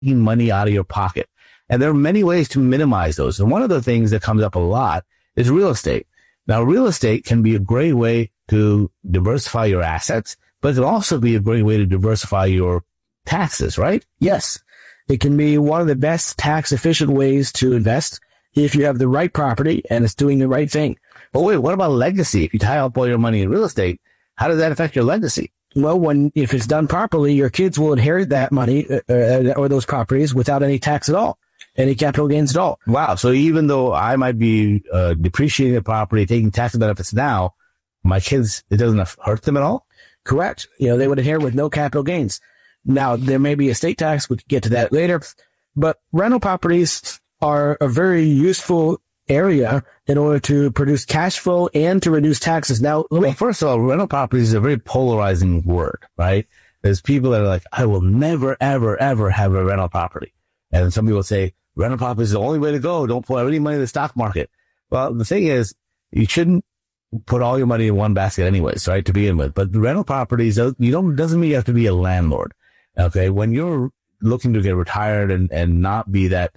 taking money out of your pocket. And there are many ways to minimize those. And one of the things that comes up a lot is real estate. Now, real estate can be a great way to diversify your assets, but it can also be a great way to diversify your taxes, right? Yes. It can be one of the best tax efficient ways to invest if you have the right property and it's doing the right thing. But wait, what about legacy? If you tie up all your money in real estate, how does that affect your legacy? Well, if it's done properly, your kids will inherit that money or those properties without any tax at all, any capital gains at all. Wow. So even though I might be depreciating the property, taking tax benefits now, my kids, it doesn't hurt them at all? Correct. They would inherit with no capital gains. Now, there may be estate tax. We can get to that later. But rental properties are a very useful area in order to produce cash flow and to reduce taxes. Now, well, first of all, rental properties is a very polarizing word, right? There's people that are like, I will never, ever, ever have a rental property. And some people say, rental property is the only way to go. Don't put any money in the stock market. Well, the thing is, you shouldn't put all your money in one basket anyways, right, to begin with. But the rental properties, doesn't mean you have to be a landlord. Okay. When you're looking to get retired and not be that,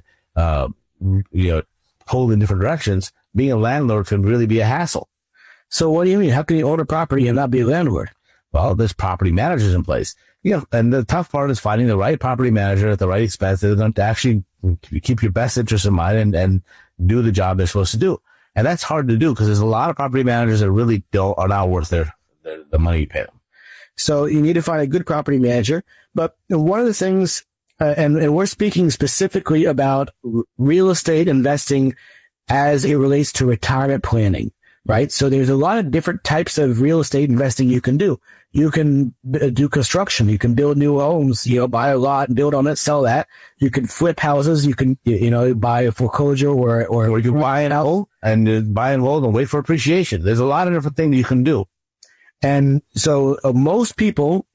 pulled in different directions, being a landlord can really be a hassle. So what do you mean? How can you own a property and not be a landlord? Well, there's property managers in place. And the tough part is finding the right property manager at the right expense that is going to actually keep your best interest in mind and do the job they're supposed to do. And that's hard to do because there's a lot of property managers that really are not worth the money you pay them. So you need to find a good property manager. But one of the things, and we're speaking specifically about real estate investing as it relates to retirement planning, right? So there's a lot of different types of real estate investing you can do. You can do construction. You can build new homes, buy a lot and build on it, sell that. You can flip houses. You can, buy a foreclosure or you can buy an house and buy and hold and wait for appreciation. There's a lot of different things you can do. And so many people,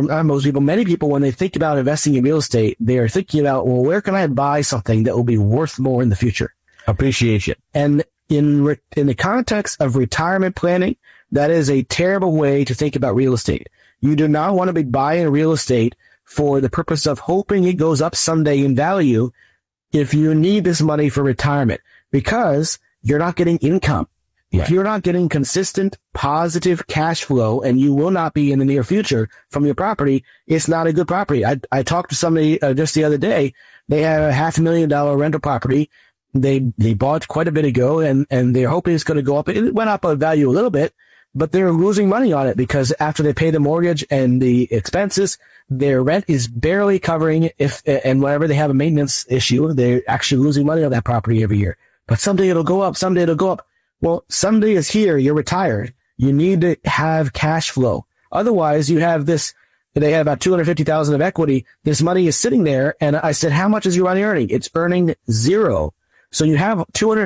when they think about investing in real estate, they are thinking about, well, where can I buy something that will be worth more in the future? Appreciation. And in the context of retirement planning, that is a terrible way to think about real estate. You do not want to be buying real estate for the purpose of hoping it goes up someday in value if you need this money for retirement, because you're not getting income. If Right. you're not getting consistent, positive cash flow, and you will not be in the near future from your property, it's not a good property. I talked to somebody just the other day. They had a $500,000 rental property. They bought quite a bit ago, and they're hoping it's going to go up. It went up in value a little bit, but they're losing money on it because after they pay the mortgage and the expenses, their rent is barely covering and whenever they have a maintenance issue, they're actually losing money on that property every year. But someday it'll go up. Someday it'll go up. Well, someday is here. You're retired. You need to have cash flow. Otherwise, you have this. They had about $250,000 of equity. This money is sitting there. And I said, how much is your money earning? It's earning zero. So you have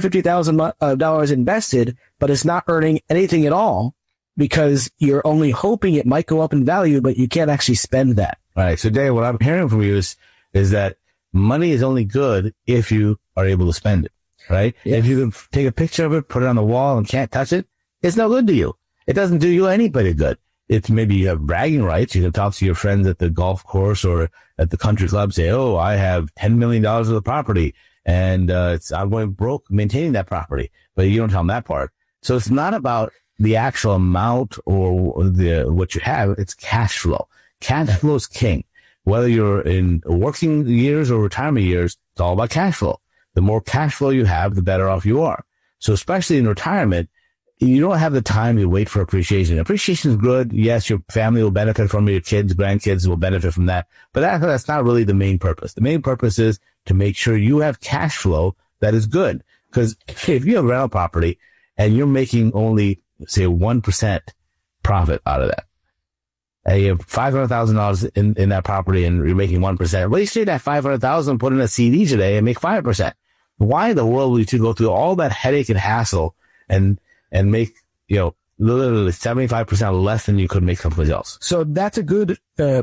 $250,000 invested, but it's not earning anything at all because you're only hoping it might go up in value, but you can't actually spend that. All right. So Dave, what I'm hearing from you is that money is only good if you are able to spend it. Right? Yes. If you can take a picture of it, put it on the wall and can't touch it, it's no good to you. It doesn't do you anybody good. It's maybe you have bragging rights. You can talk to your friends at the golf course or at the country club, say, oh, I have $10 million of the property and I'm going broke maintaining that property. But you don't tell them that part. So it's not about the actual amount or what you have. It's cash flow. Cash flow is king. Whether you're in working years or retirement years, it's all about cash flow. The more cash flow you have, the better off you are. So especially in retirement, you don't have the time to wait for appreciation. Appreciation is good. Yes, your family will benefit from it. Your kids, grandkids will benefit from that. But that's not really the main purpose. The main purpose is to make sure you have cash flow that is good. Because if you have rental property and you're making only, say, 1% profit out of that, and you have $500,000 in that property and you're making 1%, well, you take that $500,000, put in a CD today and make 5%. Why in the world would you go through all that headache and hassle and make, literally 75% less than you could make someplace else? So that's a good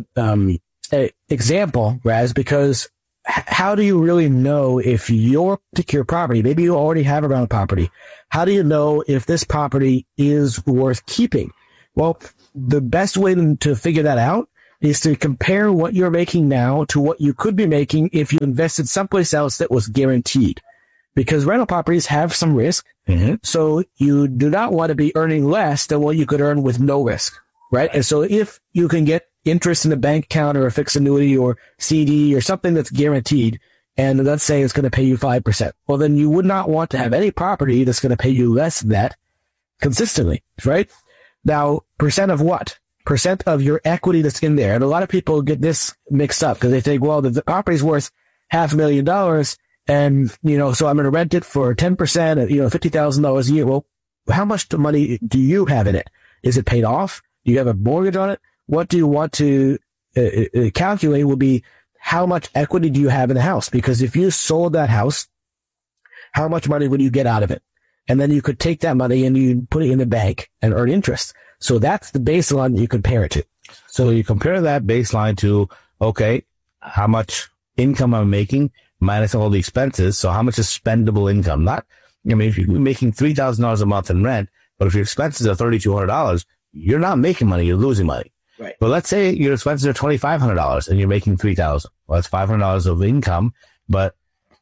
example, Raz, because how do you really know if your particular property, maybe you already have a rental property, how do you know if this property is worth keeping? Well, the best way to figure that out is to compare what you're making now to what you could be making if you invested someplace else that was guaranteed. Because rental properties have some risk. Mm-hmm. So you do not want to be earning less than what you could earn with no risk, right? And so if you can get interest in a bank account or a fixed annuity or CD or something that's guaranteed, and let's say it's going to pay you 5%, well, then you would not want to have any property that's going to pay you less than that consistently, right? Now, percent of what? Percent of your equity that's in there. And a lot of people get this mixed up because they think, well, the property's worth $500,000 and, so I'm going to rent it for 10%, $50,000 a year. Well, how much money do you have in it? Is it paid off? Do you have a mortgage on it? What do you want to calculate will be how much equity do you have in the house? Because if you sold that house, how much money would you get out of it? And then you could take that money and you put it in the bank and earn interest. So that's the baseline that you compare it to. So you compare that baseline to, okay, how much income I'm making minus all the expenses. So how much is spendable income? If you're making $3,000 a month in rent, but if your expenses are $3,200, you're not making money, you're losing money. Right. But let's say your expenses are $2,500 and you're making $3,000. Well, that's $500 of income. But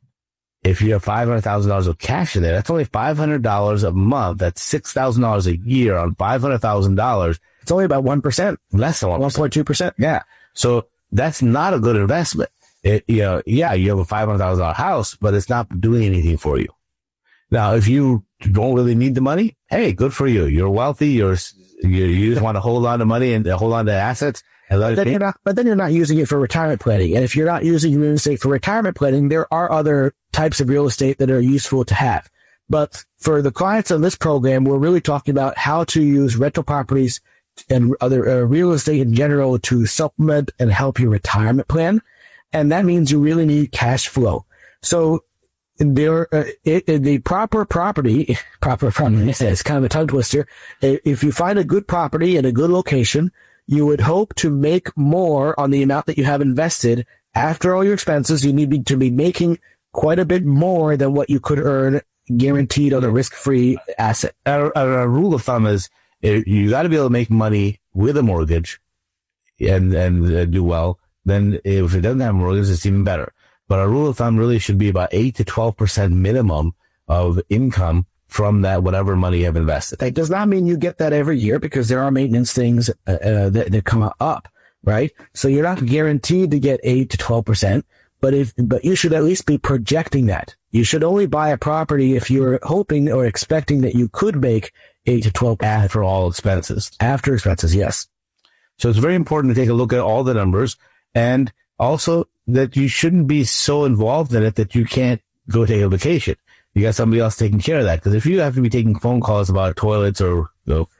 if you have $500,000 of cash in there, that's only $500 a month. That's $6,000 a year on $500,000. It's only about 1%. Less than 1.2%. Yeah. So that's not a good investment. You have a $500,000 house, but it's not doing anything for you. Now, if you don't really need the money, hey, good for you. You're wealthy. You just want to hold on to money and hold on to assets. And let but then you're not using it for retirement planning. And if you're not using real estate for retirement planning, there are other types of real estate that are useful to have. But for the clients on this program, we're really talking about how to use rental properties and other real estate in general to supplement and help your retirement plan. And that means you really need cash flow. So the proper property, it's kind of a tongue twister. If you find a good property in a good location, you would hope to make more on the amount that you have invested. After all your expenses, you need to be making quite a bit more than what you could earn guaranteed on a risk-free asset. A rule of thumb is you got to be able to make money with a mortgage and do well. Then if it doesn't have a mortgage, it's even better. But a rule of thumb really should be about 8 to 12% minimum of income from that whatever money you have invested. That does not mean you get that every year because there are maintenance things that come up, right? So you're not guaranteed to get 8 to 12%, but you should at least be projecting that. You should only buy a property if you're hoping or expecting that you could make 8 to 12% after all expenses. After expenses, yes. So it's very important to take a look at all the numbers, and also that you shouldn't be so involved in it that you can't go take a vacation. You got somebody else taking care of that. Because if you have to be taking phone calls about toilets or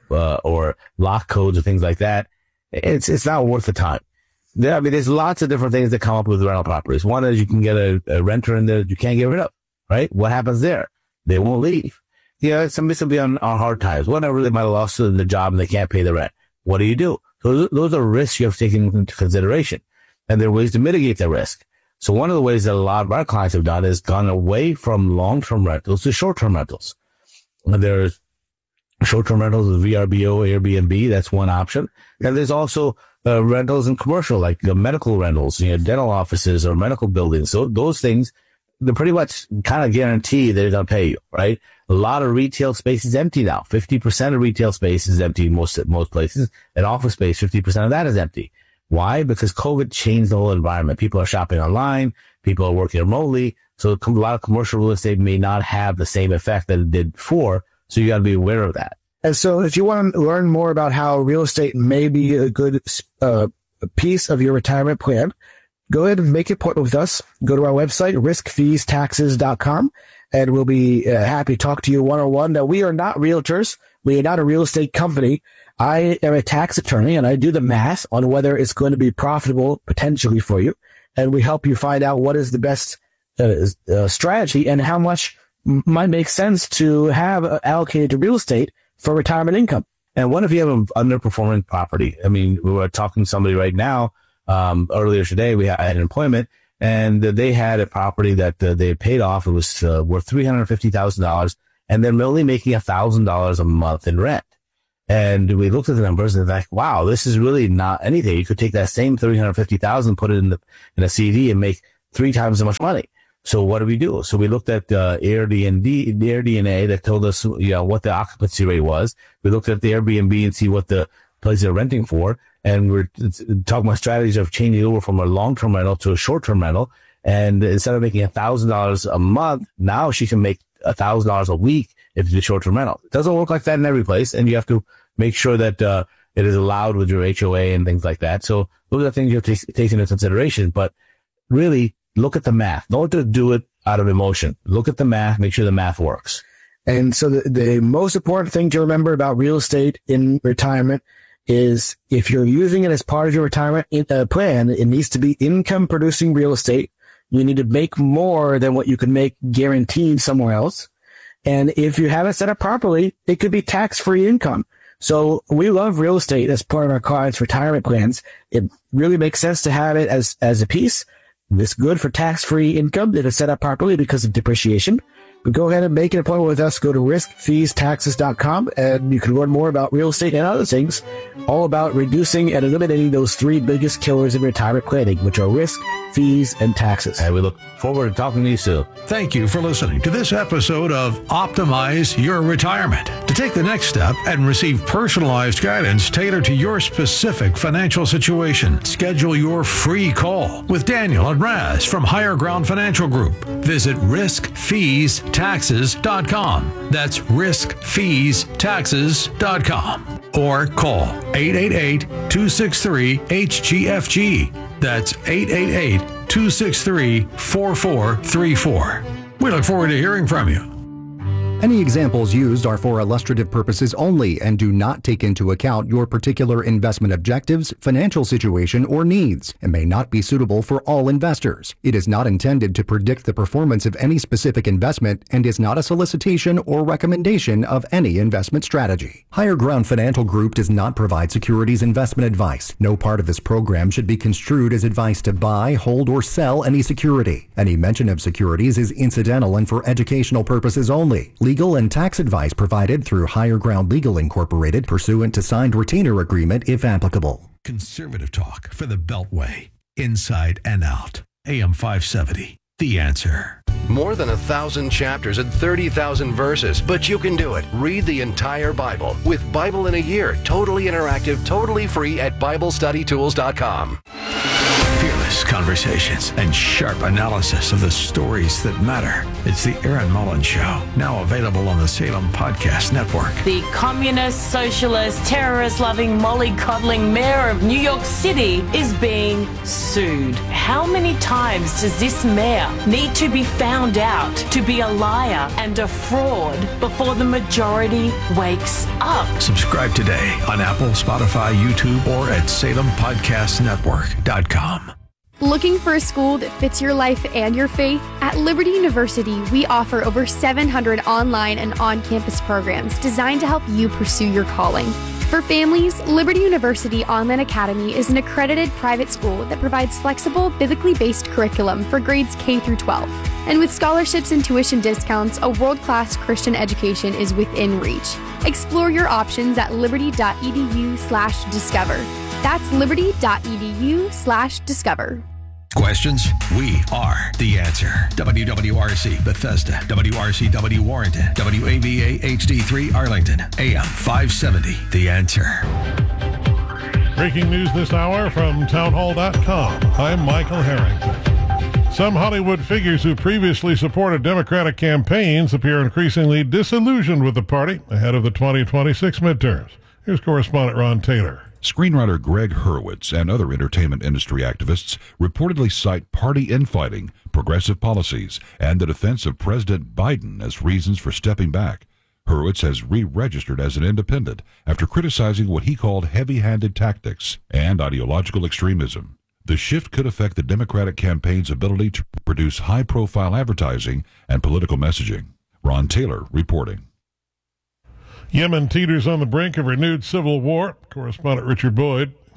lock codes or things like that, it's not worth the time. There's lots of different things that come up with rental properties. One is you can get a renter in there that you can't get rid of, right? What happens there? They won't leave. Somebody's going to be on hard times. Whatever, really might have lost the job and they can't pay the rent. What do you do? So those are risks you have to take into consideration. And there are ways to mitigate that risk. So one of the ways that a lot of our clients have done is gone away from long-term rentals to short-term rentals. There's short-term rentals with VRBO, Airbnb. That's one option. And there's also rentals in commercial, like medical rentals, dental offices or medical buildings. So those things, they're pretty much kind of guarantee they're going to pay you, right? A lot of retail space is empty now. 50% of retail space is empty in most places. And office space, 50% of that is empty. Why? Because COVID changed the whole environment. People are shopping online. People are working remotely. So a lot of commercial real estate may not have the same effect that it did before. So you got to be aware of that. And so if you want to learn more about how real estate may be a good piece of your retirement plan, go ahead and make an appointment with us. Go to our website, riskfeestaxes.com, and we'll be happy to talk to you one-on-one. Now, we are not realtors. We are not a real estate company. I am a tax attorney, and I do the math on whether it's going to be profitable potentially for you. And we help you find out what is the best strategy and how much might make sense to have allocated to real estate for retirement income. And what if you have an underperforming property? We were talking to somebody right now. Earlier today, we had an appointment, and they had a property that they paid off. It was worth $350,000, and they're only making $1,000 a month in rent. And we looked at the numbers and like, wow, this is really not anything. You could take that same $350,000, put it in a CD and make 3 times as much money. So what do we do? So we looked at AirDNA that told us, what the occupancy rate was. We looked at the Airbnb and see what the place they're renting for. And we're talking about strategies of changing over from a long-term rental to a short-term rental. And instead of making $1,000 a month, now she can make $1,000 a week if it's a short-term rental. It doesn't work like that in every place. And you have to make sure that it is allowed with your HOA and things like that. So those are the things you have to take into consideration. But really, look at the math. Don't just do it out of emotion. Look at the math. Make sure the math works. And so the most important thing to remember about real estate in retirement is if you're using it as part of your retirement plan, it needs to be income-producing real estate. You need to make more than what you could make guaranteed somewhere else. And if you have it set up properly, it could be tax-free income. So we love real estate as part of our clients' retirement plans. It really makes sense to have it as a piece. It's good for tax-free income that is set up properly because of depreciation. But go ahead and make an appointment with us. Go to riskfeestaxes.com and you can learn more about real estate and other things, all about reducing and eliminating those 3 biggest killers in retirement planning, which are risk, fees, and taxes. And we look forward to talking to you soon. Thank you for listening to this episode of Optimize Your Retirement. To take the next step and receive personalized guidance tailored to your specific financial situation, schedule your free call with Daniel and Raz from Higher Ground Financial Group. Visit riskfeestaxes.com. That's riskfeestaxes.com. Or call 888-263-HGFG. That's 888-263-4434. We look forward to hearing from you. Any examples used are for illustrative purposes only and do not take into account your particular investment objectives, financial situation, or needs, and may not be suitable for all investors. It is not intended to predict the performance of any specific investment and is not a solicitation or recommendation of any investment strategy. Higher Ground Financial Group does not provide securities investment advice. No part of this program should be construed as advice to buy, hold, or sell any security. Any mention of securities is incidental and for educational purposes only. Legal and tax advice provided through Higher Ground Legal Incorporated pursuant to signed retainer agreement if applicable. Conservative talk for the Beltway, inside and out. AM 570, The Answer. More than 1,000 chapters and 30,000 verses, but you can do it. Read the entire Bible with Bible in a Year, totally interactive, totally free at BibleStudyTools.com. Fearless conversations and sharp analysis of the stories that matter. It's the Aaron Mullins Show, now available on the Salem Podcast Network. The communist, socialist, terrorist-loving, mollycoddling mayor of New York City is being sued. How many times does this mayor need to be found out to be a liar and a fraud before the majority wakes up? Subscribe today on Apple, Spotify, YouTube, or at SalemPodcastNetwork.com. Looking for a school that fits your life and your faith? At Liberty University, we offer over 700 online and on-campus programs designed to help you pursue your calling. For families, Liberty University Online Academy is an accredited private school that provides flexible, biblically based curriculum for grades K through 12. And with scholarships and tuition discounts, a world-class Christian education is within reach. Explore your options at liberty.edu/discover. That's liberty.edu/discover. Questions? We are The Answer. WWRC Bethesda, WRCW Warrenton, WAVA HD3 Arlington, AM 570. The Answer. Breaking news this hour from townhall.com. I'm Michael Harrington. Some Hollywood figures who previously supported Democratic campaigns appear increasingly disillusioned with the party ahead of the 2026 midterms. Here's correspondent Ron Taylor. Screenwriter Greg Hurwitz and other entertainment industry activists reportedly cite party infighting, progressive policies, and the defense of President Biden as reasons for stepping back. Hurwitz has re-registered as an independent after criticizing what he called heavy-handed tactics and ideological extremism. The shift could affect the Democratic campaign's ability to produce high-profile advertising and political messaging. Ron Taylor reporting. Yemen teeters on the brink of renewed civil war. Correspondent Richard Boyd.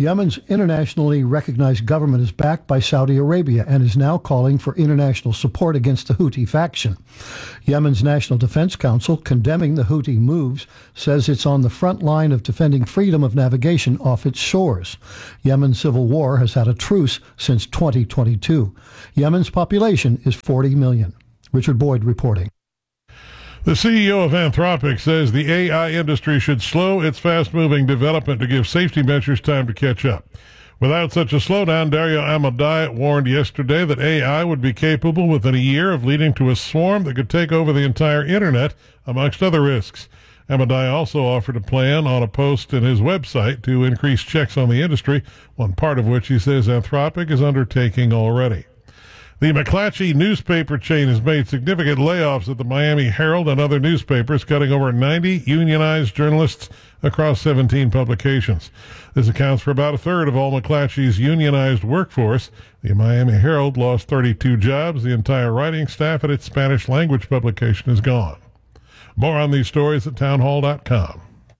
Yemen's internationally recognized government is backed by Saudi Arabia and is now calling for international support against the Houthi faction. Yemen's National Defense Council, condemning the Houthi moves, says it's on the front line of defending freedom of navigation off its shores. Yemen's civil war has had a truce since 2022. Yemen's population is 40 million. Richard Boyd reporting. The CEO of Anthropic says the AI industry should slow its fast-moving development to give safety measures time to catch up. Without such a slowdown, Dario Amodei warned yesterday that AI would be capable within a year of leading to a swarm that could take over the entire internet, amongst other risks. Amodei also offered a plan on a post in his website to increase checks on the industry, one part of which he says Anthropic is undertaking already. The McClatchy newspaper chain has made significant layoffs at the Miami Herald and other newspapers, cutting over 90 unionized journalists across 17 publications. This accounts for about a third of all McClatchy's unionized workforce. The Miami Herald lost 32 jobs. The entire writing staff at its Spanish language publication is gone. More on these stories at townhall.com.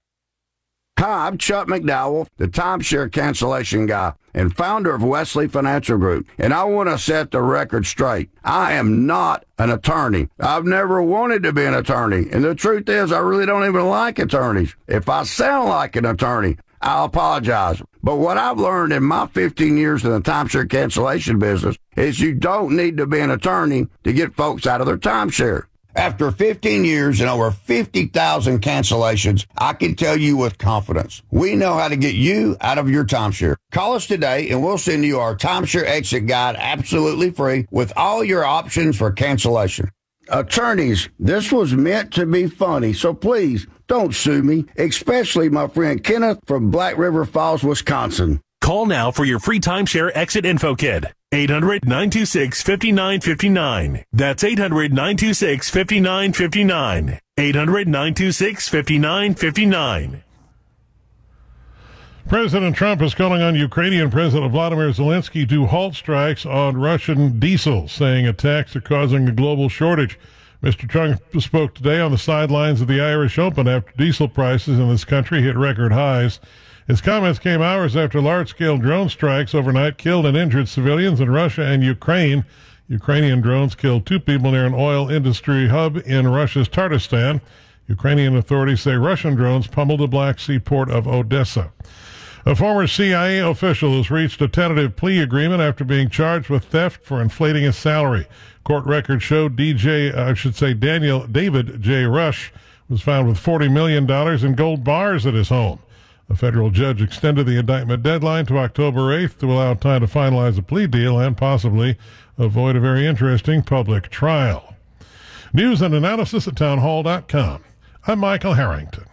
Hi, I'm Chuck McDowell, the timeshare cancellation guy and founder of Wesley Financial Group, and I want to set the record straight. I am not an attorney. I've never wanted to be an attorney, and the truth is I really don't even like attorneys. If I sound like an attorney, I'll apologize. But what I've learned in my 15 years in the timeshare cancellation business is you don't need to be an attorney to get folks out of their timeshare. After 15 years and over 50,000 cancellations, I can tell you with confidence, we know how to get you out of your timeshare. Call us today and we'll send you our timeshare exit guide absolutely free with all your options for cancellation. Attorneys, this was meant to be funny, so please don't sue me, especially my friend Kenneth from Black River Falls, Wisconsin. Call now for your free timeshare exit info kit. 800-926-5959. That's 800-926-5959. 800-926-5959. President Trump is calling on Ukrainian President Vladimir Zelensky to halt strikes on Russian diesel, saying attacks are causing a global shortage. Mr. Trump spoke today on the sidelines of the Irish Open after diesel prices in this country hit record highs. His comments came hours after large-scale drone strikes overnight killed and injured civilians in Russia and Ukraine. Ukrainian drones killed 2 people near an oil industry hub in Russia's Tatarstan. Ukrainian authorities say Russian drones pummeled the Black Sea port of Odessa. A former CIA official has reached a tentative plea agreement after being charged with theft for inflating his salary. Court records show David J. Rush was found with $40 million in gold bars at his home. A federal judge extended the indictment deadline to October 8th to allow time to finalize a plea deal and possibly avoid a very interesting public trial. News and analysis at townhall.com. I'm Michael Harrington.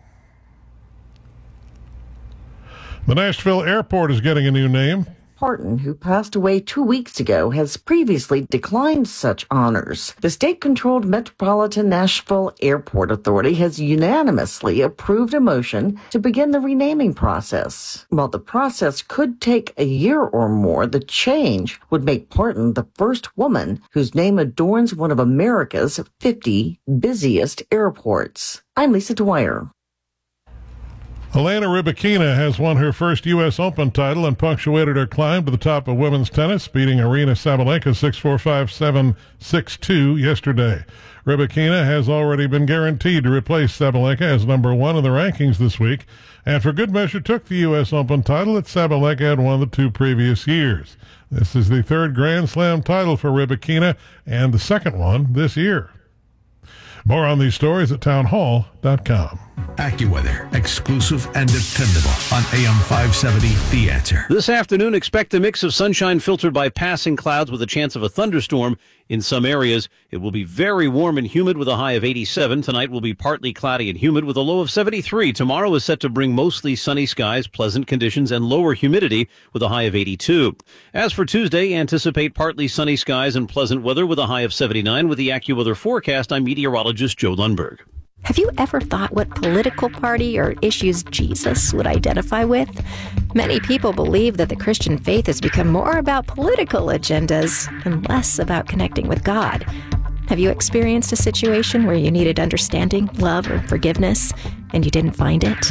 The Nashville Airport is getting a new name. Parton, who passed away 2 weeks ago, has previously declined such honors. The state-controlled Metropolitan Nashville Airport Authority has unanimously approved a motion to begin the renaming process. While the process could take a year or more, the change would make Parton the first woman whose name adorns one of America's 50 busiest airports. I'm Lisa Dwyer. Elena Rybakina has won her first U.S. Open title and punctuated her climb to the top of women's tennis, beating Aryna Sabalenka 6-4, 5-7, 6-2 yesterday. Rybakina has already been guaranteed to replace Sabalenka as number 1 in the rankings this week, and for good measure took the U.S. Open title that Sabalenka had won the 2 previous years. This is the 3rd Grand Slam title for Rybakina and the 2nd one this year. More on these stories at townhall.com. AccuWeather, exclusive and dependable on AM 570, The Answer. This afternoon, expect a mix of sunshine filtered by passing clouds with a chance of a thunderstorm in some areas. It will be very warm and humid with a high of 87. Tonight will be partly cloudy and humid with a low of 73. Tomorrow is set to bring mostly sunny skies, pleasant conditions, and lower humidity with a high of 82. As for Tuesday, anticipate partly sunny skies and pleasant weather with a high of 79. With the AccuWeather forecast, I'm meteorologist Joe Lundberg. Have you ever thought what political party or issues Jesus would identify with? Many people believe that the Christian faith has become more about political agendas and less about connecting with God. Have you experienced a situation where you needed understanding, love, or forgiveness, and you didn't find it?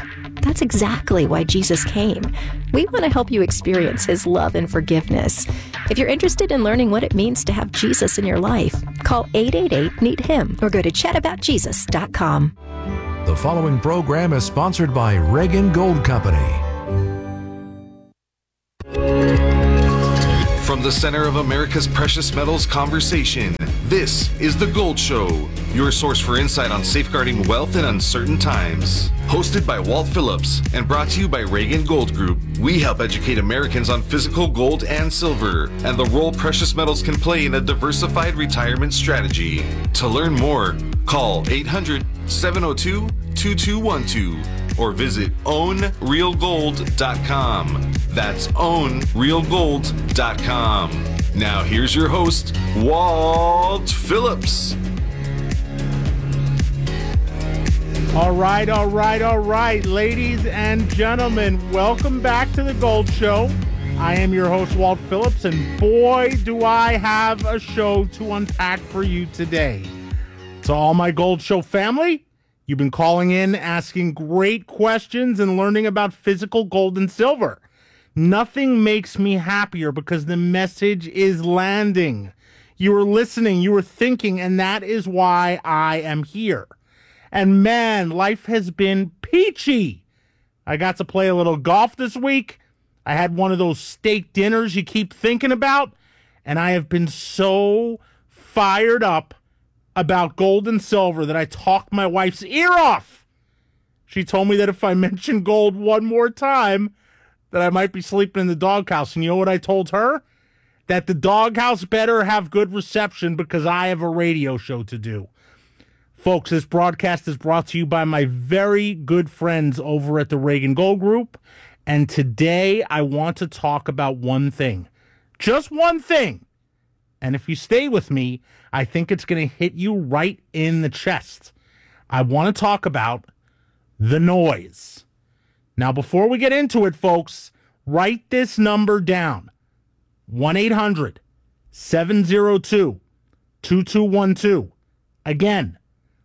That's exactly why Jesus came. We want to help you experience his love and forgiveness. If you're interested in learning what it means to have Jesus in your life, call 888-NEED-HIM or go to chataboutjesus.com. The following program is sponsored by Reagan Gold Company. From the center of America's precious metals conversation, this is The Gold Show, your source for insight on safeguarding wealth in uncertain times. Hosted by Walt Phillips and brought to you by Reagan Gold Group, we help educate Americans on physical gold and silver and the role precious metals can play in a diversified retirement strategy. To learn more, call 800-702-2212 or visit ownrealgold.com. That's ownrealgold.com. Now here's your host, Walt Phillips. All right, ladies and gentlemen, welcome back to The Gold Show. I am your host, Walt Phillips, and boy, do I have a show to unpack for you today. To all my Gold Show family, you've been calling in, asking great questions, and learning about physical gold and silver. Nothing makes me happier because the message is landing. You are listening, you are thinking, and that is why I am here. And man, life has been peachy. I got to play a little golf this week. I had one of those steak dinners you keep thinking about, and I have been so fired up about gold and silver that I talked my wife's ear off. She told me that if I mention gold one more time, that I might be sleeping in the doghouse. And you know what I told her? That the doghouse better have good reception because I have a radio show to do. Folks, this broadcast is brought to you by my very good friends over at the Reagan Gold Group. And today I want to talk about one thing. Just one thing. And if you stay with me, I think it's going to hit you right in the chest. I want to talk about the noise. Now, before we get into it, folks, write this number down. 1-800-702-2212. Again,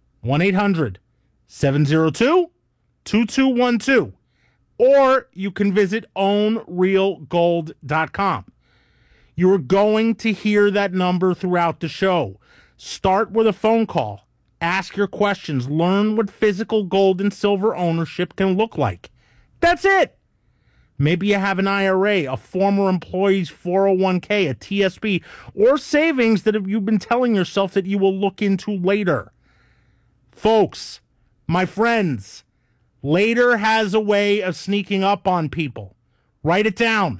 1-800-702-2212. Or you can visit ownrealgold.com. You're going to hear that number throughout the show. Start with a phone call. Ask your questions. Learn what physical gold and silver ownership can look like. That's it. Maybe you have an IRA, a former employee's 401k, a TSP, or savings that you've been telling yourself that you will look into later. Folks, my friends, later has a way of sneaking up on people. Write it down.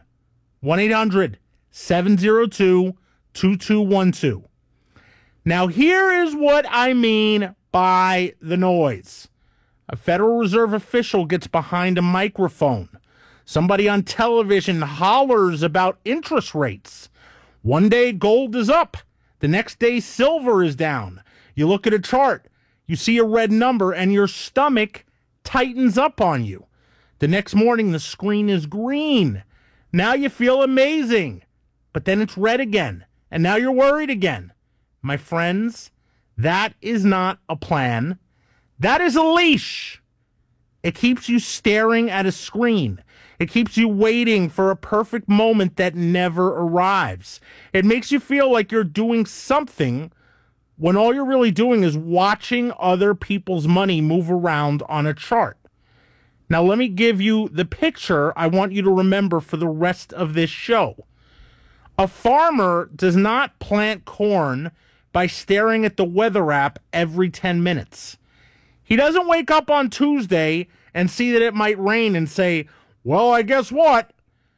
1-800-702-2212. Now, here is what I mean by the noise. A Federal Reserve official gets behind a microphone. Somebody on television hollers about interest rates. One day gold is up. The next day silver is down. You look at a chart. You see a red number and your stomach tightens up on you. The next morning the screen is green. Now you feel amazing. But then it's red again. And now you're worried again. My friends, that is not a plan. That is a leash. It keeps you staring at a screen. It keeps you waiting for a perfect moment that never arrives. It makes you feel like you're doing something when all you're really doing is watching other people's money move around on a chart. Now, let me give you the picture I want you to remember for the rest of this show. A farmer does not plant corn by staring at the weather app every 10 minutes. He doesn't wake up on Tuesday and see that it might rain and say, well, I guess what?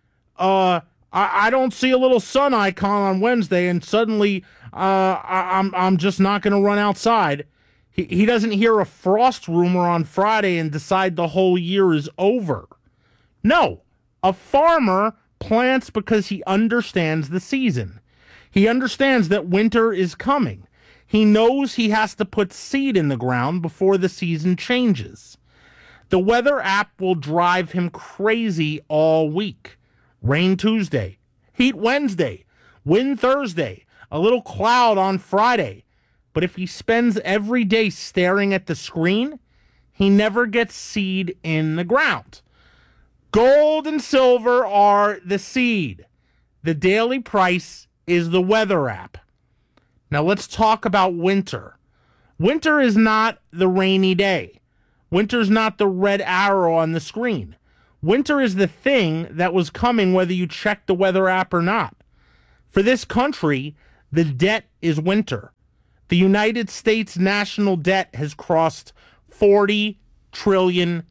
I don't see a little sun icon on Wednesday, and suddenly I'm just not going to run outside. He doesn't hear a frost rumor on Friday and decide the whole year is over. No, a farmer plants because he understands the season. He understands that winter is coming. He knows he has to put seed in the ground before the season changes. The weather app will drive him crazy all week. Rain Tuesday, heat Wednesday, wind Thursday, a little cloud on Friday. But if he spends every day staring at the screen, He never gets seed in the ground. Gold and silver are the seed. The daily price is the weather app. Now let's talk about winter. Winter is not the rainy day. Winter's not the red arrow on the screen. Winter is the thing that was coming whether you check the weather app or not. For this country, the debt is winter. The United States national debt has crossed $40 trillion.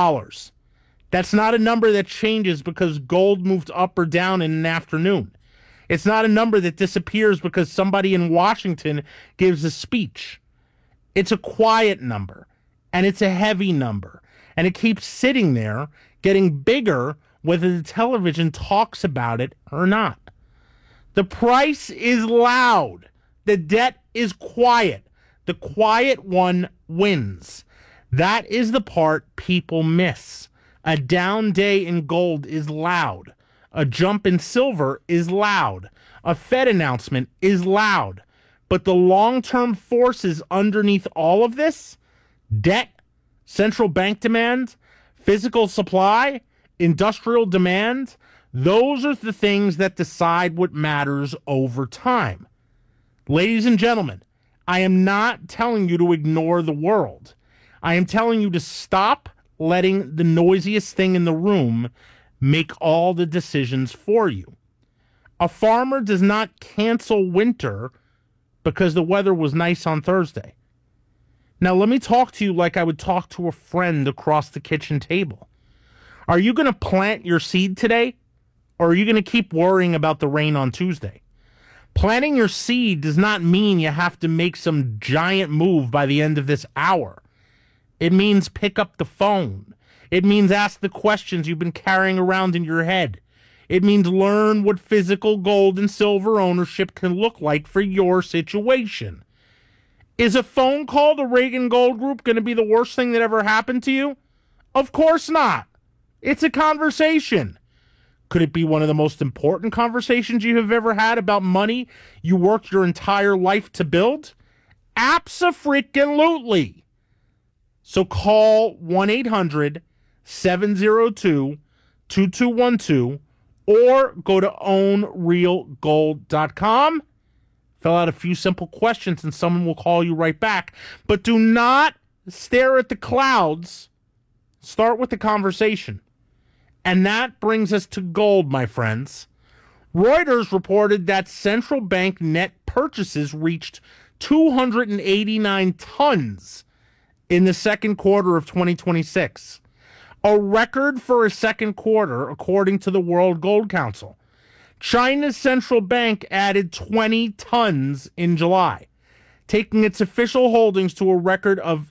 That's not a number that changes because gold moved up or down in an afternoon. It's not a number that disappears because somebody in Washington gives a speech. It's a quiet number, and it's a heavy number, and it keeps sitting there, getting bigger whether the television talks about it or not. The price is loud. The debt is quiet. The quiet one wins. That is the part people miss. A down day in gold is loud. A jump in silver is loud. A Fed announcement is loud. But the long-term forces underneath all of this, debt, central bank demand, physical supply, industrial demand, those are the things that decide what matters over time. Ladies and gentlemen, I am not telling you to ignore the world. I am telling you to stop letting the noisiest thing in the room make all the decisions for you. A farmer does not cancel winter because the weather was nice on Thursday. Now, let me talk to you like I would talk to a friend across the kitchen table. Are you going to plant your seed today, or are you going to keep worrying about the rain on Tuesday? Planting your seed does not mean you have to make some giant move by the end of this hour. It means pick up the phone. It means ask the questions you've been carrying around in your head. It means learn what physical gold and silver ownership can look like for your situation. Is a phone call to Reagan Gold Group going to be the worst thing that ever happened to you? Of course not. It's a conversation. Could it be one of the most important conversations you have ever had about money you worked your entire life to build? Abso-freaking-lutely. So call 1-800-702-2212 or go to ownrealgold.com. Fill out a few simple questions and someone will call you right back. But do not stare at the clouds. Start with the conversation. And that brings us to gold, my friends. Reuters reported that central bank net purchases reached 289 tons in the second quarter of 2026. A record for a second quarter, according to the World Gold Council. China's central bank added 20 tons in July, taking its official holdings to a record of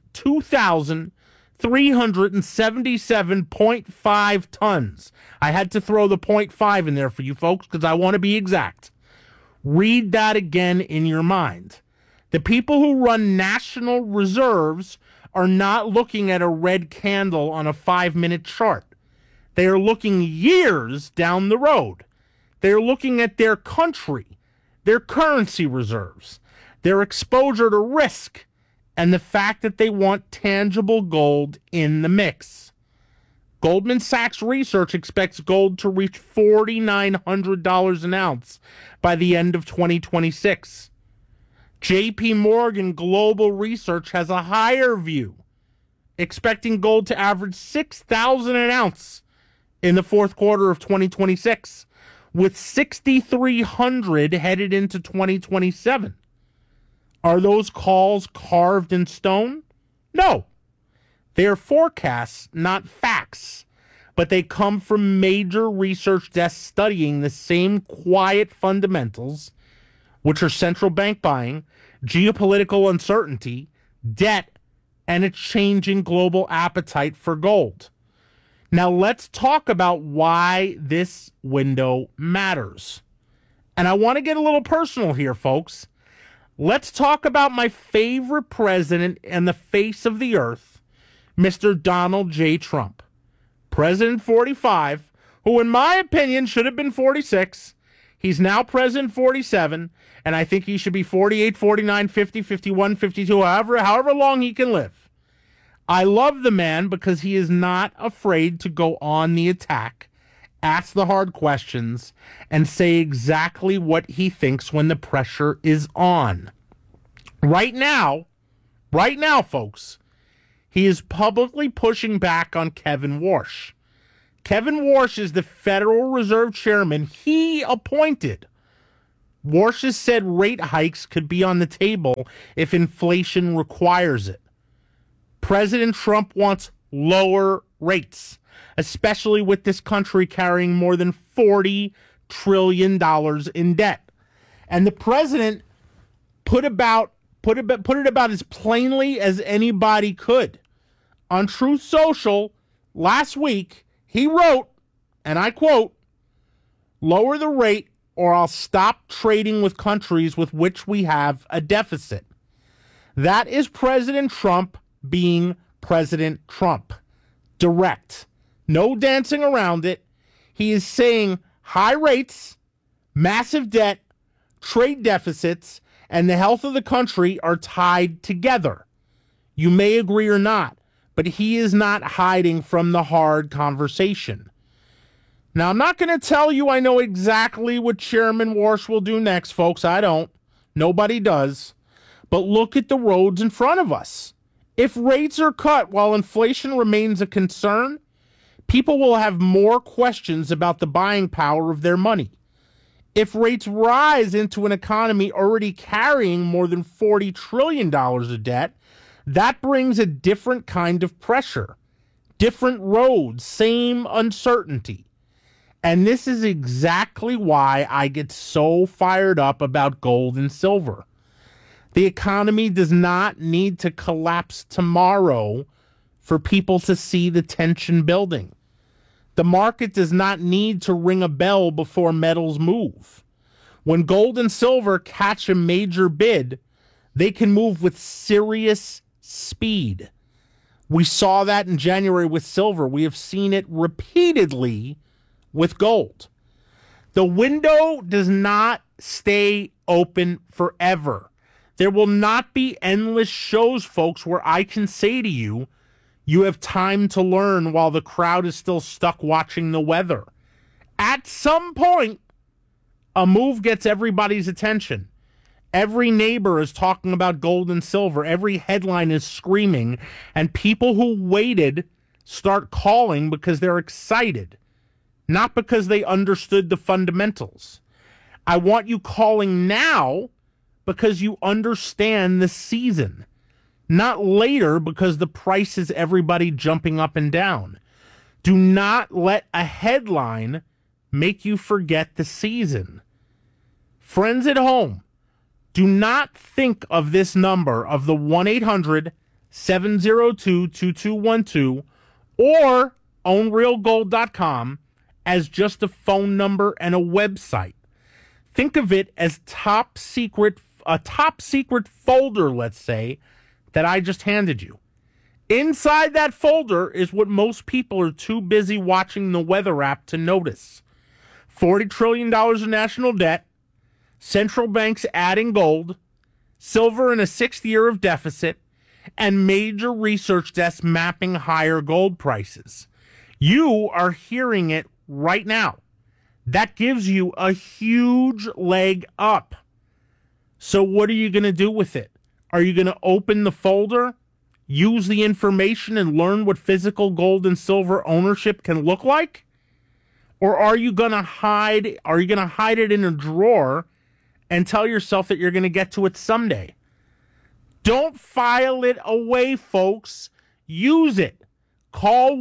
2,377.5 tons. I had to throw the 0.5 in there for you folks because I want to be exact. Read that again in your mind. The people who run national reserves are not looking at a red candle on a 5-minute chart. They are looking years down the road. They are looking at their country, their currency reserves, their exposure to risk, and the fact that they want tangible gold in the mix. Goldman Sachs Research expects gold to reach $4,900 an ounce by the end of 2026. JP Morgan Global Research has a higher view, expecting gold to average $6,000 an ounce in the fourth quarter of 2026, with 6,300 headed into 2027. Are those calls carved in stone? No. They are forecasts, not facts, but they come from major research desks studying the same quiet fundamentals, which are central bank buying, geopolitical uncertainty, debt, and a changing global appetite for gold. Now let's talk about why this window matters. And I want to get a little personal here, folks. Let's talk about my favorite president and the face of the earth, Mr. Donald J. Trump. President 45, who in my opinion should have been 46. He's now President 47, and I think he should be 48, 49, 50, 51, 52, however long he can live. I love the man because he is not afraid to go on the attack, ask the hard questions, and say exactly what he thinks when the pressure is on. Right now, folks, he is publicly pushing back on Kevin Warsh. Kevin Warsh is the Federal Reserve Chairman he appointed. Warsh has said rate hikes could be on the table if inflation requires it. President Trump wants lower rates, especially with this country carrying more than $40 trillion in debt. And the president put it about as plainly as anybody could. On Truth Social last week, he wrote, and I quote, "Lower the rate or I'll stop trading with countries with which we have a deficit." That is President Trump being President Trump. Direct. No dancing around it. He is saying high rates, massive debt, trade deficits, and the health of the country are tied together. You may agree or not, but he is not hiding from the hard conversation. Now, I'm not going to tell you I know exactly what Chairman Warsh will do next, folks. I don't. Nobody does. But look at the roads in front of us. If rates are cut while inflation remains a concern, people will have more questions about the buying power of their money. If rates rise into an economy already carrying more than $40 trillion of debt, that brings a different kind of pressure. Different roads, same uncertainty. And this is exactly why I get so fired up about gold and silver. The economy does not need to collapse tomorrow for people to see the tension building. The market does not need to ring a bell before metals move. When gold and silver catch a major bid, they can move with serious speed. We saw that in January with silver. We have seen it repeatedly with gold. The window does not stay open forever. There will not be endless shows, folks, where I can say to you, you have time to learn while the crowd is still stuck watching the weather. At some point, a move gets everybody's attention. Every neighbor is talking about gold and silver. Every headline is screaming. And people who waited start calling because they're excited, not because they understood the fundamentals. I want you calling now because you understand the season, not later because the price is everybody jumping up and down. Do not let a headline make you forget the season. Friends at home, do not think of this number of the 1-800-702-2212 or ownrealgold.com as just a phone number and a website. Think of it as a top secret folder, let's say, that I just handed you. Inside that folder is what most people are too busy watching the weather app to notice. $40 trillion in national debt, central banks adding gold, silver in a sixth year of deficit, and major research desks mapping higher gold prices. You are hearing it right now. That gives you a huge leg up. So what are you going to do with it? Are you going to open the folder, use the information, and learn what physical gold and silver ownership can look like? Or are you going to hide it in a drawer and tell yourself that you're going to get to it someday? Don't file it away, folks. Use it. Call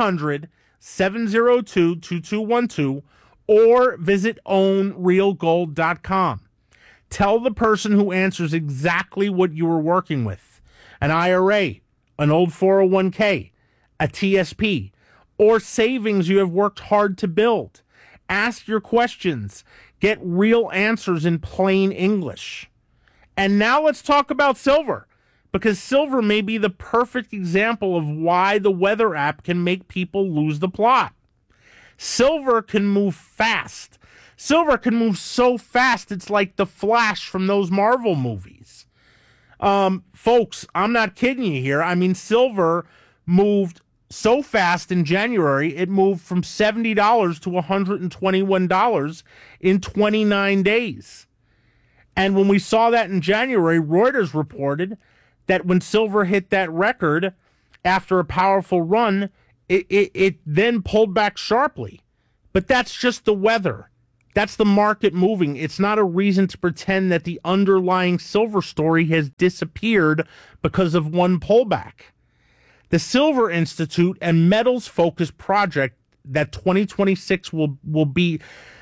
1-800-702-2212 or visit ownrealgold.com. Tell the person who answers exactly what you were working with. An IRA, an old 401k, a TSP, or savings you have worked hard to build. Ask your questions. Get real answers in plain English. And now let's talk about silver, because silver may be the perfect example of why the weather app can make people lose the plot. Silver can move fast. Silver can move so fast, it's like the Flash from those Marvel movies. Folks, I'm not kidding you here. I mean, silver moved so fast in January, it moved from $70 to $121 in 29 days. And when we saw that in January, Reuters reported that when silver hit that record after a powerful run, it then pulled back sharply. But that's just the weather. That's the market moving. It's not a reason to pretend that the underlying silver story has disappeared because of one pullback. The Silver Institute and metals focused project that 2026 will be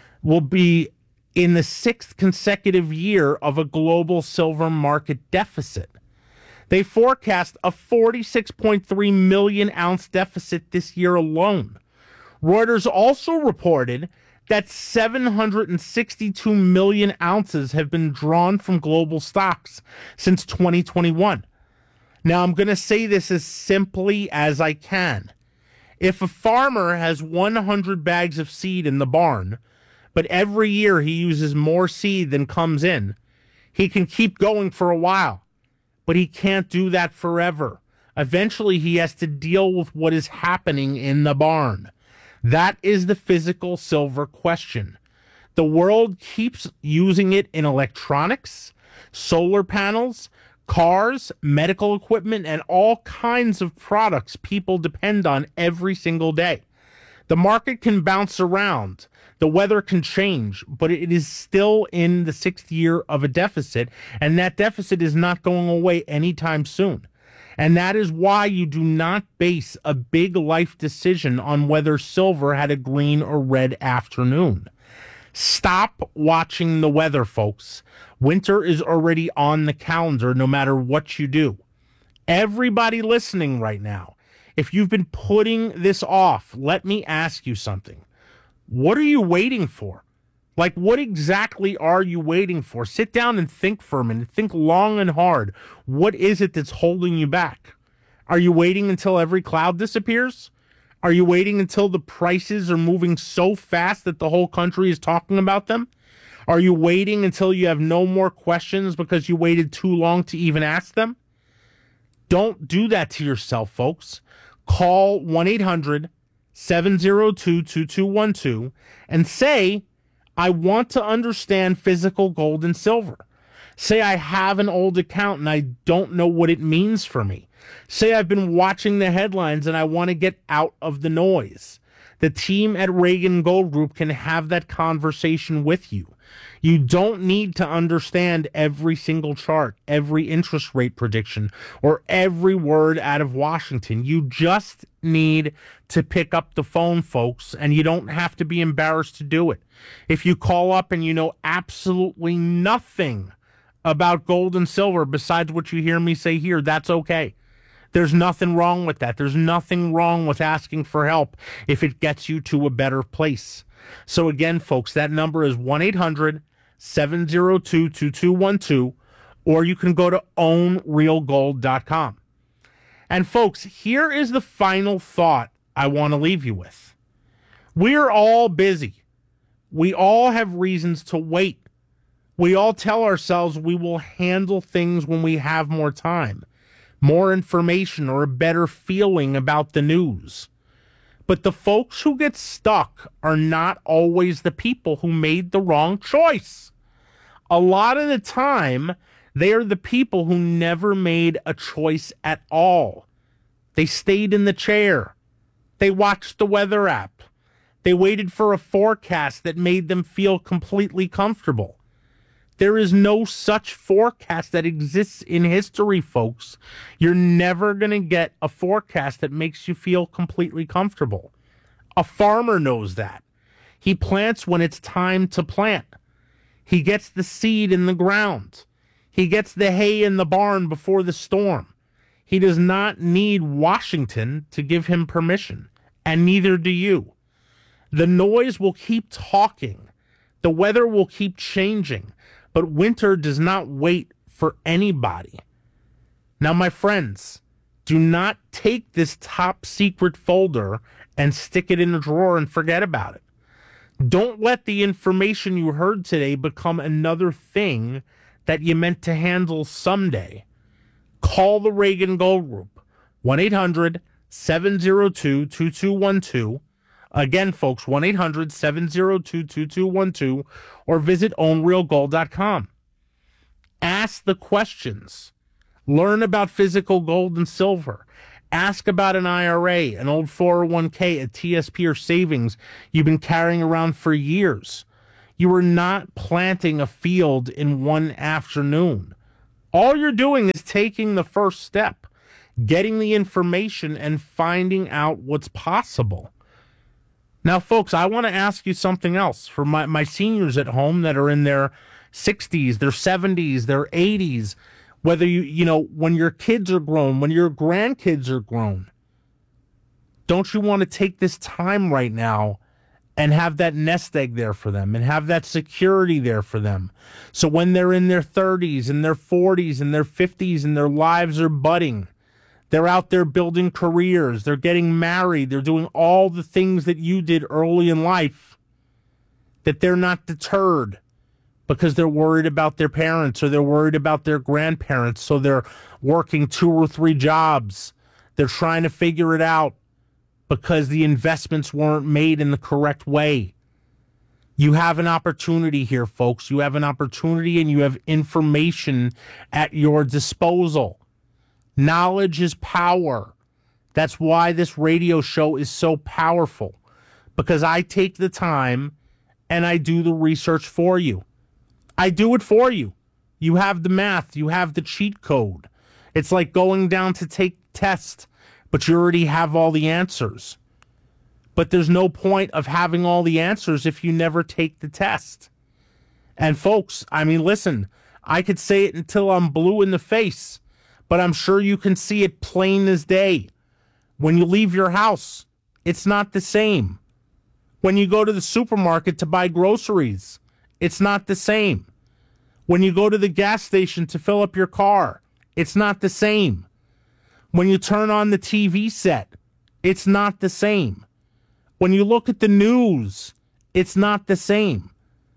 in the sixth consecutive year of a global silver market deficit. They forecast a 46.3 million ounce deficit this year alone. Reuters also reported that 762 million ounces have been drawn from global stocks since 2021. Now, I'm going to say this as simply as I can. If a farmer has 100 bags of seed in the barn, but every year he uses more seed than comes in, he can keep going for a while, but he can't do that forever. Eventually, he has to deal with what is happening in the barn. That is the physical silver question. The world keeps using it in electronics, solar panels, cars, medical equipment, and all kinds of products people depend on every single day. The market can bounce around. The weather can change, but it is still in the sixth year of a deficit, and that deficit is not going away anytime soon. And that is why you do not base a big life decision on whether silver had a green or red afternoon. Stop watching the weather, folks. Winter is already on the calendar no matter what you do. Everybody listening right now, if you've been putting this off, let me ask you something. What are you waiting for? Like, what exactly are you waiting for? Sit down and think for a minute. Think long and hard. What is it that's holding you back? Are you waiting until every cloud disappears? Are you waiting until the prices are moving so fast that the whole country is talking about them? Are you waiting until you have no more questions because you waited too long to even ask them? Don't do that to yourself, folks. Call 1-800-702-2212 and say, I want to understand physical gold and silver. Say I have an old account and I don't know what it means for me. Say I've been watching the headlines and I want to get out of the noise. The team at Reagan Gold Group can have that conversation with you. You don't need to understand every single chart, every interest rate prediction, or every word out of Washington. You just need to pick up the phone, folks, and you don't have to be embarrassed to do it. If you call up and you know absolutely nothing about gold and silver besides what you hear me say here, that's okay. There's nothing wrong with that. There's nothing wrong with asking for help if it gets you to a better place. So again, folks, that number is 1-800-702-2212, or you can go to ownrealgold.com. And folks, here is the final thought I want to leave you with. We're all busy. We all have reasons to wait. We all tell ourselves we will handle things when we have more time, more information, or a better feeling about the news. But the folks who get stuck are not always the people who made the wrong choice. A lot of the time, they are the people who never made a choice at all. They stayed in the chair. They watched the weather app. They waited for a forecast that made them feel completely comfortable. There is no such forecast that exists in history, folks. You're never going to get a forecast that makes you feel completely comfortable. A farmer knows that. He plants when it's time to plant. He gets the seed in the ground. He gets the hay in the barn before the storm. He does not need Washington to give him permission, and neither do you. The noise will keep talking. The weather will keep changing. But winter does not wait for anybody. Now, my friends, do not take this top secret folder and stick it in a drawer and forget about it. Don't let the information you heard today become another thing that you meant to handle someday. Call the Reagan Gold Group, 1-800 1-800-702-2212. Again, folks, 1-800-702-2212, or visit ownrealgold.com. Ask the questions. Learn about physical gold and silver. Ask about an IRA, an old 401k, a TSP, or savings you've been carrying around for years. You are not planting a field in one afternoon. All you're doing is taking the first step, getting the information and finding out what's possible. Now, folks, I want to ask you something else. For my seniors at home that are in their 60s, their 70s, their 80s, whether when your kids are grown, when your grandkids are grown, don't you want to take this time right now and have that nest egg there for them and have that security there for them? So when they're in their 30s and their 40s and their 50s and their lives are budding, they're out there building careers, they're getting married, they're doing all the things that you did early in life, that they're not deterred because they're worried about their parents or they're worried about their grandparents, so they're working 2 or 3 jobs. They're trying to figure it out because the investments weren't made in the correct way. You have an opportunity here, folks. You have an opportunity and you have information at your disposal. Knowledge is power. That's why this radio show is so powerful, because I take the time and I do the research for you. I do it for you. You have the math. You have the cheat code. It's like going down to take tests, but you already have all the answers. But there's no point of having all the answers if you never take the test. And folks, I mean, listen, I could say it until I'm blue in the face, but I'm sure you can see it plain as day. When you leave your house, it's not the same. When you go to the supermarket to buy groceries, it's not the same. When you go to the gas station to fill up your car, it's not the same. When you turn on the TV set, it's not the same. When you look at the news, it's not the same.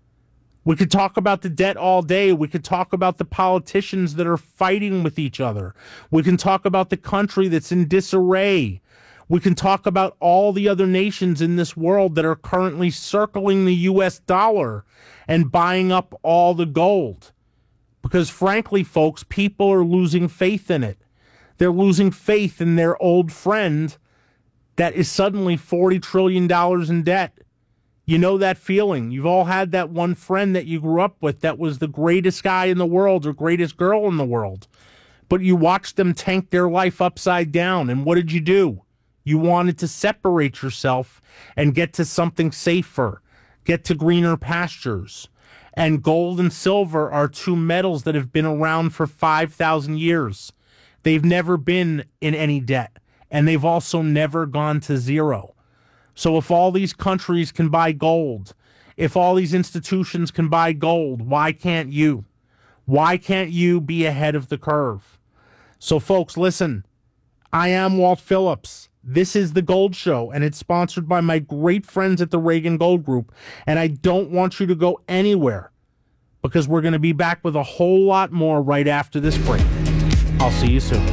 We could talk about the debt all day. We could talk about the politicians that are fighting with each other. We can talk about the country that's in disarray. We can talk about all the other nations in this world that are currently circling the U.S. dollar and buying up all the gold. Because frankly, folks, people are losing faith in it. They're losing faith in their old friend that is suddenly $40 trillion in debt. You know that feeling. You've all had that one friend that you grew up with that was the greatest guy in the world or greatest girl in the world. But you watched them tank their life upside down. And what did you do? You wanted to separate yourself and get to something safer, get to greener pastures. And gold and silver are 2 metals that have been around for 5,000 years. They've never been in any debt, and they've also never gone to zero. So if all these countries can buy gold, if all these institutions can buy gold, why can't you? Why can't you be ahead of the curve? So folks, listen, I am Walt Phillips. This is The Gold Show, and it's sponsored by my great friends at the Reagan Gold Group. And I don't want you to go anywhere, because we're going to be back with a whole lot more right after this break. I'll see you soon.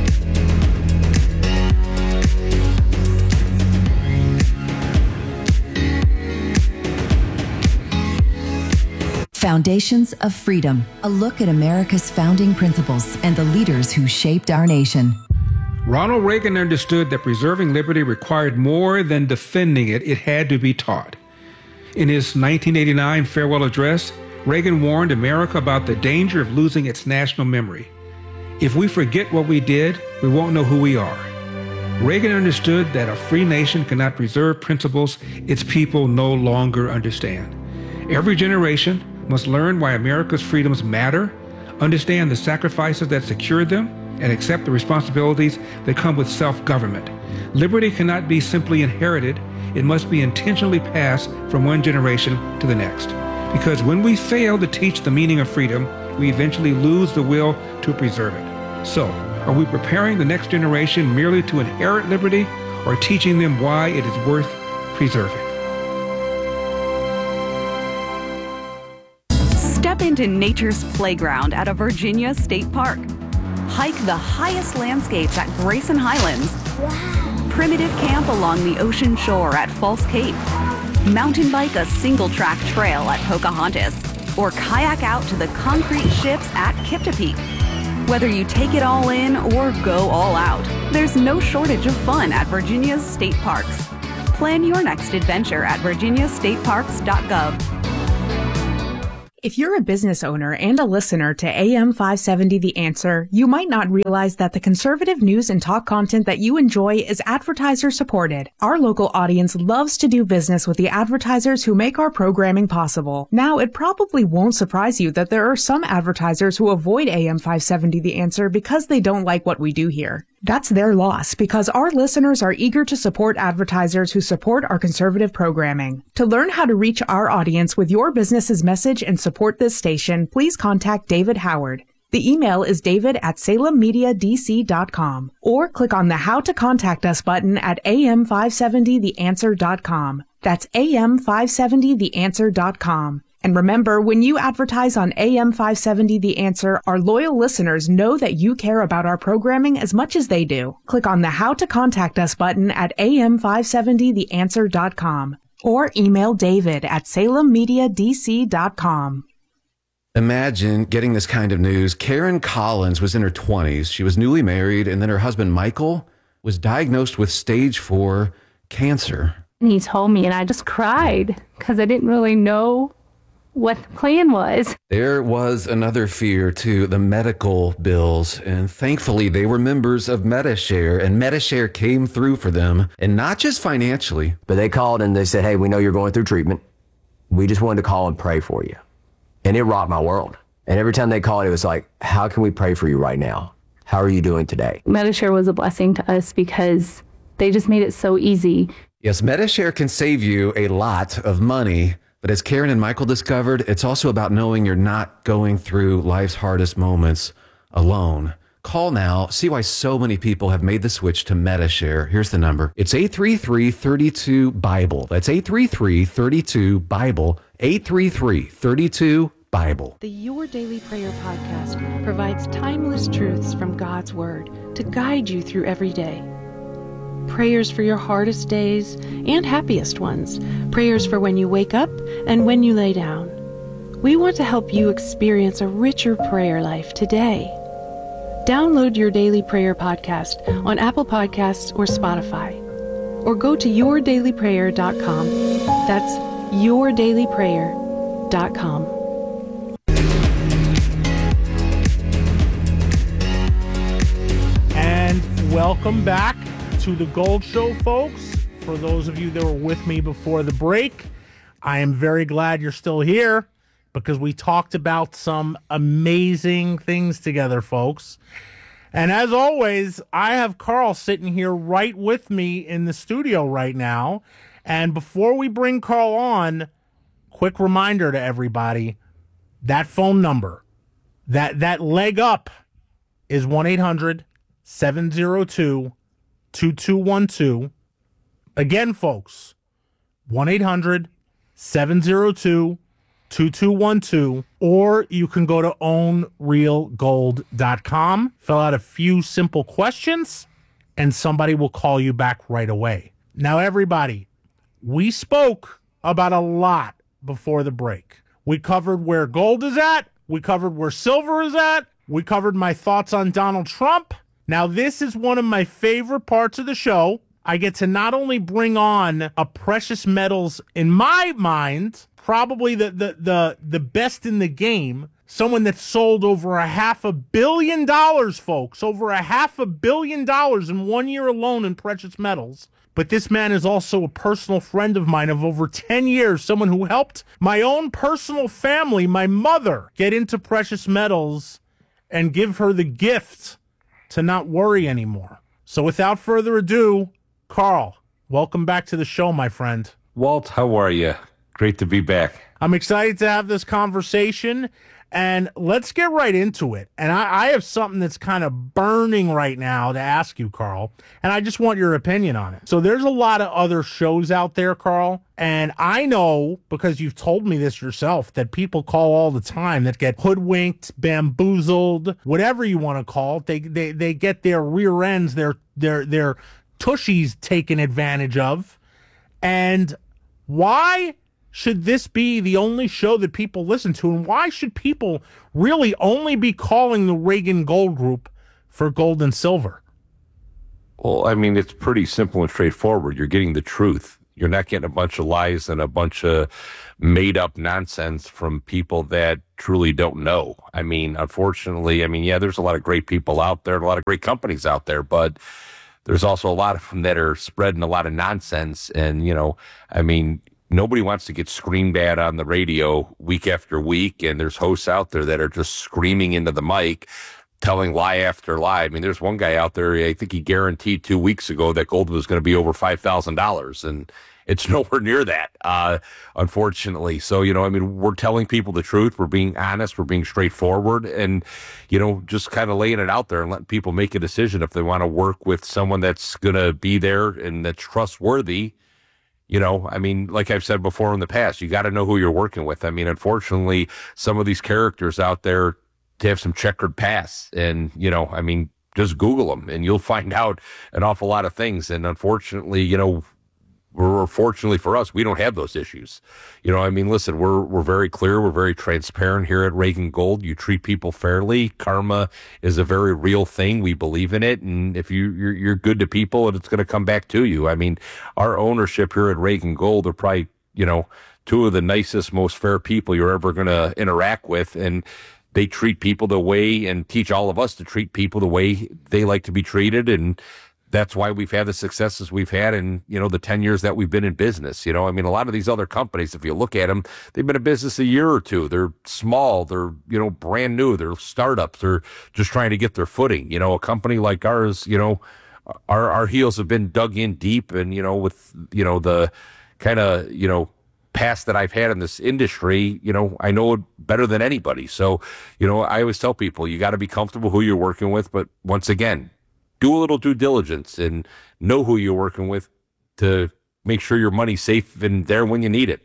Foundations of Freedom, a look at America's founding principles and the leaders who shaped our nation. Ronald Reagan understood that preserving liberty required more than defending it. It had to be taught. In his 1989 farewell address, Reagan warned America about the danger of losing its national memory. If we forget what we did, we won't know who we are. Reagan understood that a free nation cannot preserve principles its people no longer understand. Every generation must learn why America's freedoms matter, understand the sacrifices that secured them, and accept the responsibilities that come with self-government. Liberty cannot be simply inherited. It must be intentionally passed from one generation to the next. Because when we fail to teach the meaning of freedom, we eventually lose the will to preserve it. So, are we preparing the next generation merely to inherit liberty, or teaching them why it is worth preserving? Step into nature's playground at a Virginia state park. Hike the highest landscapes at Grayson Highlands. Wow. primitive camp along the ocean shore at False Cape. Mountain bike a single-track trail at Pocahontas. Or kayak out to the concrete ships at Kipta Peak. Whether you take it all in or go all out, there's no shortage of fun at Virginia's state parks. Plan your next adventure at virginiastateparks.gov. If you're a business owner and a listener to AM 570 The Answer, you might not realize that the conservative news and talk content that you enjoy is advertiser supported. Our local audience loves to do business with the advertisers who make our programming possible. Now, it probably won't surprise you that there are some advertisers who avoid AM 570 The Answer because they don't like what we do here. That's their loss, because our listeners are eager to support advertisers who support our conservative programming. To learn how to reach our audience with your business's message and support this station, please contact David Howard. The email is david@salemmediadc.com, or click on the How to Contact Us button at am570theanswer.com. That's am570theanswer.com. And remember, when you advertise on AM 570 The Answer, our loyal listeners know that you care about our programming as much as they do. Click on the How to Contact Us button at am570theanswer.com or email david@salemmediadc.com. Imagine getting this kind of news. Karen Collins was in her 20s. She was newly married, and then her husband, Michael, was diagnosed with stage 4 cancer. And he told me, and I just cried because I didn't really know what the plan was. There was another fear too, the medical bills, and thankfully they were members of Medi-Share, and Medi-Share came through for them, and not just financially. But they called and they said, hey, we know you're going through treatment. We just wanted to call and pray for you. And it rocked my world. And every time they called, it was like, how can we pray for you right now? How are you doing today? Medi-Share was a blessing to us because they just made it so easy. Yes, Medi-Share can save you a lot of money. But as Karen and Michael discovered, it's also about knowing you're not going through life's hardest moments alone. Call now. See why so many people have made the switch to Medi-Share. Here's the number. It's 833-32-BIBLE. That's 833-32-BIBLE. 833-32-BIBLE. The Your Daily Prayer podcast provides timeless truths from God's Word to guide you through every day. Prayers for your hardest days and happiest ones. Prayers for when you wake up and when you lay down. We want to help you experience a richer prayer life today. Download Your Daily Prayer podcast on Apple Podcasts or Spotify. Or go to yourdailyprayer.com. That's yourdailyprayer.com. And welcome back to the Gold Show, folks. For those of you that were with me before the break, I am very glad you're still here because we talked about some amazing things together, folks. And as always, I have Carl sitting here right with me in the studio right now. And before we bring Carl on, quick reminder to everybody, that phone number, that leg up is 1-800-702-2212. Again, folks, 1-800-702-2212, or you can go to ownrealgold.com, fill out a few simple questions, and somebody will call you back right away. Now, everybody, we spoke about a lot before the break. We covered where gold is at. We covered where silver is at. We covered my thoughts on Donald Trump. Now, this is one of my favorite parts of the show. I get to not only bring on a precious metals, in my mind, probably the best in the game, someone that sold over $500 million, folks, over $500 million in 1 year alone in precious metals. But this man is also a personal friend of mine of over 10 years, someone who helped my own personal family, my mother, get into precious metals and give her the gift to not worry anymore. So without further ado, Carl, welcome back to the show, my friend. Walt, how are you? Great to be back. I'm excited to have this conversation, and let's get right into it. And I have something that's kind of burning right now to ask you, Carl, and I just want your opinion on it. So there's a lot of other shows out there, Carl, and I know, because you've told me this yourself, that people call all the time that get hoodwinked, bamboozled, whatever you want to call it. They get their rear ends, their Tushy's taken advantage of. And why should this be the only show that people listen to? And why should people really only be calling the Reagan Gold Group for gold and silver? Well, I mean, it's pretty simple and straightforward. You're getting the truth. You're not getting a bunch of lies and a bunch of made-up nonsense from people that truly don't know. I mean, unfortunately, yeah, there's a lot of great people out there, a lot of great companies out there, but there's also a lot of them that are spreading a lot of nonsense. And, nobody wants to get screamed at on the radio week after week, and there's hosts out there that are just screaming into the mic, telling lie after lie. There's one guy out there, I think he guaranteed 2 weeks ago that gold was going to be over $5,000, and it's nowhere near that, unfortunately. So, we're telling people the truth. We're being honest. We're being straightforward, and, just kind of laying it out there and letting people make a decision if they want to work with someone that's going to be there and that's trustworthy. Like I've said before in the past, you got to know who you're working with. Unfortunately, some of these characters out there have some checkered past, and, just Google them and you'll find out an awful lot of things. And unfortunately, fortunately for us, we don't have those issues. Listen, we're very clear. We're very transparent here at Reagan Gold. You treat people fairly. Karma is a very real thing. We believe in it. And if you're good to people, and it's going to come back to you. Our ownership here at Reagan Gold are probably, two of the nicest, most fair people you're ever going to interact with. And they treat people the way and teach all of us to treat people the way they like to be treated. And that's why we've had the successes we've had in, the 10 years that we've been in business. A lot of these other companies, if you look at them, they've been in business a year or two. They're small. They're, brand new. They're startups. They're just trying to get their footing. A company like ours, our heels have been dug in deep, and, with, the kind of, past that I've had in this industry, I know it better than anybody. So, I always tell people, you got to be comfortable who you're working with. But once again, do a little due diligence and know who you're working with to make sure your money's safe and there when you need it.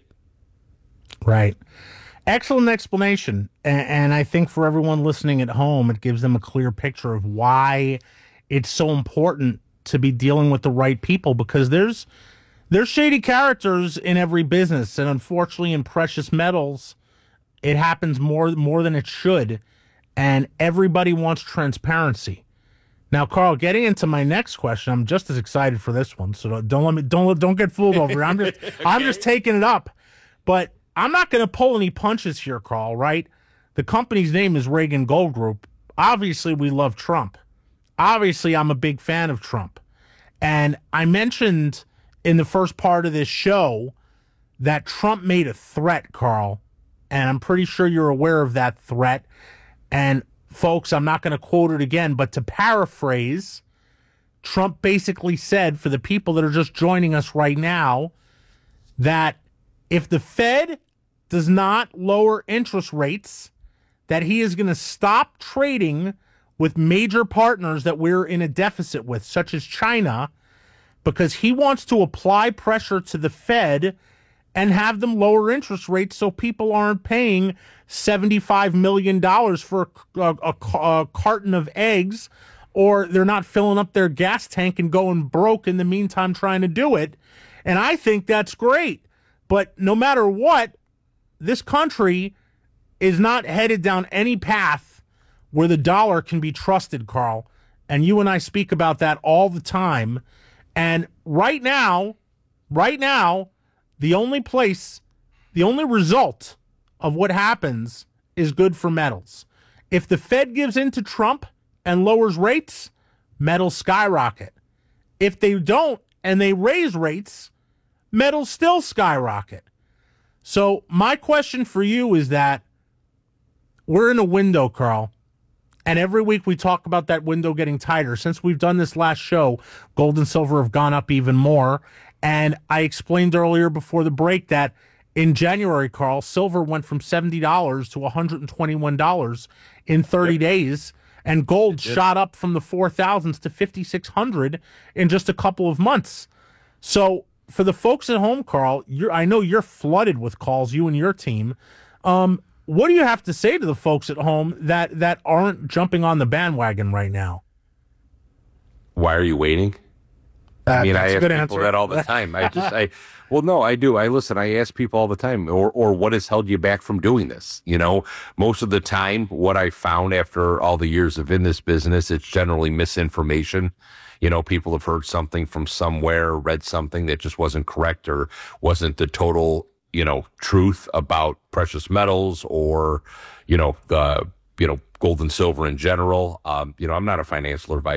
Right. Excellent explanation. And I think for everyone listening at home, it gives them a clear picture of why it's so important to be dealing with the right people, because there's shady characters in every business. And unfortunately, in precious metals, it happens more than it should. And everybody wants transparency. Now, Carl, getting into my next question, I'm just as excited for this one, so don't get fooled over it. I'm just taking it up. But I'm not going to pull any punches here, Carl, right? The company's name is Reagan Gold Group. Obviously, we love Trump. Obviously, I'm a big fan of Trump. And I mentioned in the first part of this show that Trump made a threat, Carl, and I'm pretty sure you're aware of that threat. And folks, I'm not going to quote it again, but to paraphrase, Trump basically said, for the people that are just joining us right now, that if the Fed does not lower interest rates, that he is going to stop trading with major partners that we're in a deficit with, such as China, because he wants to apply pressure to the Fed and have them lower interest rates so people aren't paying $75 million for a carton of eggs, or they're not filling up their gas tank and going broke in the meantime trying to do it. And I think that's great. But no matter what, this country is not headed down any path where the dollar can be trusted, Carl. And you and I speak about that all the time. And right now, the only result of what happens is good for metals. If the Fed gives in to Trump and lowers rates, metals skyrocket. If they don't and they raise rates, metals still skyrocket. So my question for you is that we're in a window, Carl, and every week we talk about that window getting tighter. Since we've done this last show, gold and silver have gone up even more. And I explained earlier before the break that in January, Carl, silver went from $70 to $121 in 30 days, and gold shot up from the 4,000s to 5,600 in just a couple of months. So for the folks at home, Carl, I know you're flooded with calls, you and your team. What do you have to say to the folks at home that aren't jumping on the bandwagon right now? Why are you waiting? I mean, I That's a ask good people answer. that all the time. Well, no, I do. I listen. I ask people all the time, or what has held you back from doing this? You know, most of the time, what I found after all the years of in this business, it's generally misinformation. You know, people have heard something from somewhere, read something that just wasn't correct or wasn't the total, truth about precious metals or, gold and silver in general. I'm not a financial advisor.